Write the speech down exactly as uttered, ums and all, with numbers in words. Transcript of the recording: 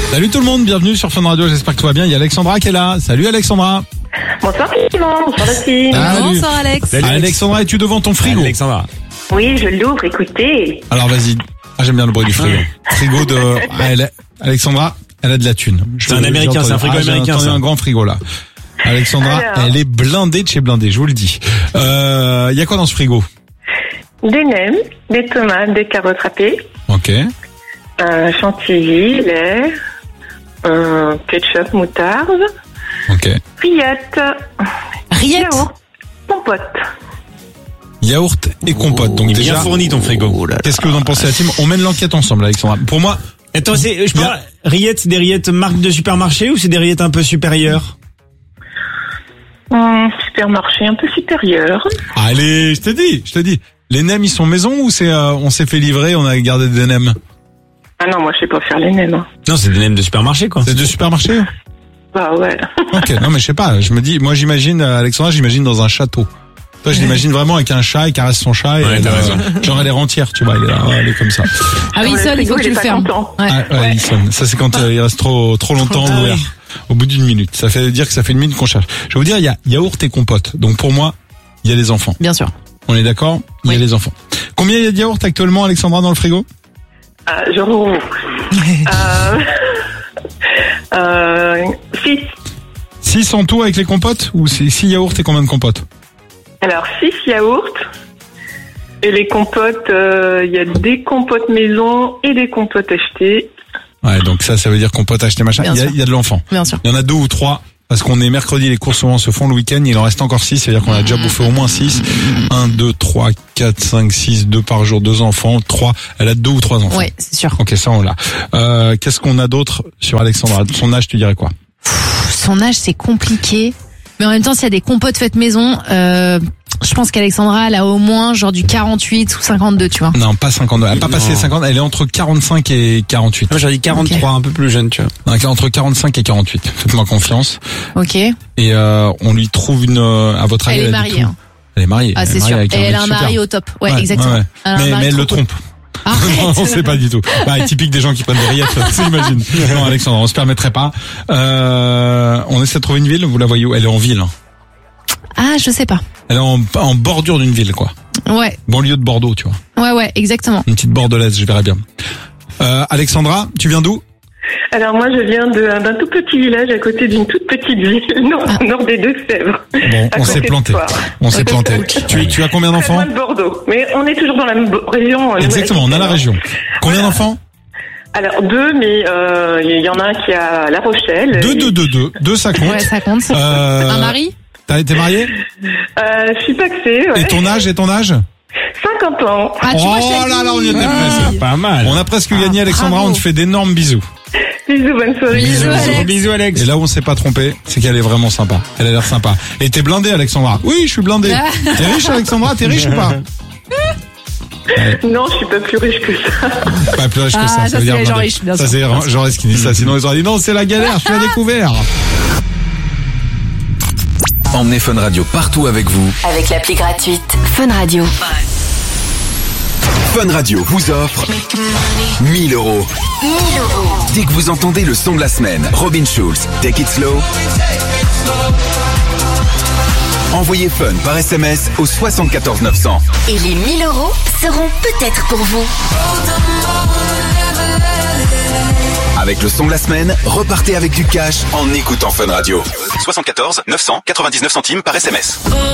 Salut tout le monde, bienvenue sur Fun Radio, j'espère que tout va bien. Il y a Alexandra qui est là. Salut Alexandra. Bonsoir Clément, bonsoir la fille. Bonsoir Alex. Salut Alexandra, es-tu devant ton frigo? Alexandra. Oui, je l'ouvre, écoutez. Alors vas-y. Ah, j'aime bien le bruit du frigo. Frigo de... Ah, elle est- Alexandra, elle a de la thune. Je- C'est un j'ai américain, entendu- c'est un frigo Ah, j'ai américain, entendu ça. un grand frigo là. Alexandra, Alors. elle est blindée de chez blindée, je vous le dis. Euh, il y a quoi dans ce frigo? Des nems, des tomates, des carottes râpées, Ok. euh, chantilly, lait, euh, ketchup, moutarde, Ok. rillettes, Rillettes. yaourt, compote. Yaourt et compote. Donc Il est bien déjà, fourni ton frigo. qu'est-ce que vous en pensez la team? On mène l'enquête ensemble Alexandra. Pour moi, Attends, c'est, je parle, rillettes, c'est des rillettes marque de supermarché ou c'est des rillettes un peu supérieures? Hum, supermarché un peu supérieur. allez, je te dis, je te dis. Les nems, ils sont maison ou c'est euh, on s'est fait livrer, on a gardé des nems? Ah non, moi je sais pas faire les nems. hein. Non, c'est des nems de supermarché, quoi. C'est de supermarché? Bah ouais. Ok, non mais je sais pas, je me dis, moi j'imagine, euh, Alexandra, j'imagine dans un château. Toi, je l'imagine vraiment avec un chat, il caresse son chat et Ouais, elle, t'as euh, raison. genre elle est rentière, tu vois, elle est, là, elle est comme ça. Ah oui, Le seul, il faut frigo, que tu il le est pas fermes. content. Ouais. Ah, ouais, il sonne. Ça c'est quand euh, il reste trop trop longtemps Ah ouvert. oui. Au bout d'une minute, ça fait dire que ça fait une minute qu'on cherche. Je vais vous dire, il y a yaourt et compote. Donc pour moi, il y a les enfants. Bien sûr. On est d'accord? Il y a Oui. les enfants. Combien il y a de yaourt actuellement, Alexandra, dans le frigo? Ah, je rouvre. euh, euh, six. six en tout avec les compotes ou c'est six yaourts et combien de compotes? Alors, six yaourts. Et les compotes, euh, il y a des compotes maison et des compotes achetées. Ouais, donc ça, ça veut dire compote acheter machin. Bien Il y, a, sûr. il y a de l'enfant. Bien sûr. Il y en a deux ou trois. Parce qu'on est mercredi, les courses souvent se font le week-end, il en reste encore six, c'est-à-dire qu'on a déjà bouffé au moins six. un, deux, trois, quatre, cinq, six, deux par jour, deux enfants, trois. Elle a deux ou trois enfants. Ouais, c'est sûr. Ok, ça on l'a. Euh, qu'est-ce qu'on a d'autre sur Alexandra? Son âge, tu dirais quoi? Pff, Son âge, c'est compliqué. Mais en même temps, s'il y a des compotes faites maison, euh, je pense qu'Alexandra, elle a au moins genre du quarante-huit ou cinquante-deux, tu vois. Non, pas cinquante-deux. Elle n'a pas Non. passé les cinquante, elle est entre quarante-cinq et quarante-huit. Moi, j'aurais dit quarante-trois, un peu plus jeune, tu vois. Donc, entre quarante-cinq et quarante-huit. Faites-moi confiance. Ok. Et euh, on lui trouve une... euh, à votre avis, Elle est a du mariée. tout. Hein. Elle est mariée. Ah, Elle est c'est mariée sûr. avec Et un elle mec a un super. mari au top. Ouais, Ouais, exactement. ouais, ouais. Elle a un Mais, mari mais elle trop le cool. trompe. Arrête. On sait pas du tout. Bah, typique des gens qui prennent des rillettes, ça, j'imagine. Non, Alexandre, on se permettrait pas. Euh, on essaie de trouver une ville, vous la voyez où? Elle est en ville. Ah, je sais pas. Elle est en, en bordure d'une ville, quoi. Ouais, Banlieue de Bordeaux, tu vois. ouais, ouais, exactement. Une petite bordelaise, je verrais bien. Euh, Alexandra, tu viens d'où? Alors moi, je viens de- d'un tout petit village à côté d'une toute petite ville, nord, nord des Deux-Sèvres. Bon, À on côté s'est de planté. Foire. On s'est planté. Tu, tu as combien Très d'enfants? loin de Bordeaux. Mais on est toujours dans la m- région. euh, Exactement, on a la région. Combien Voilà. d'enfants? Alors deux, mais euh, il y en a un qui a La Rochelle. Deux, Et- deux, deux, deux. Deux, ça compte. Ouais, ça compte. Euh, Un mari? T'as été marié? Euh, je suis paxée, ouais. Et ton âge, et ton âge? cinquante ans. Ah, tu vois, je Oh t'ai là dit. là, on y était presque. Pas mal. On a presque Ah, gagné, Alexandra, bravo. on te fait d'énormes bisous. Bisous, bonne soirée. Bisous, Alex. Gros bisous, Alex. Et là où on s'est pas trompé, c'est qu'elle est vraiment sympa. Elle a l'air sympa. Et t'es blindée, Alexandra? Oui, je suis blindée. Ah. T'es riche, Alexandra? T'es riche ou pas? Non, je suis pas plus riche que ça. Pas plus riche que Ah, ça. ça, veut dire c'est les gens blindée. riches, bien Ça, sûr. c'est genre qui dit ça. Sinon, ils auraient dit non, c'est la galère, je suis à découvert. Emmenez Fun Radio partout avec vous. Avec l'appli gratuite Fun Radio. Fun Radio vous offre mille euros. Dès que vous entendez le son de la semaine, Robin Schulz, Take It Slow, envoyez Fun par S M S au soixante-quatorze neuf cents. Et les mille euros seront peut-être pour vous. Avec le son de la semaine, repartez avec du cash en écoutant Fun Radio. soixante-quatorze neuf cent quatre-vingt-dix-neuf centimes par S M S.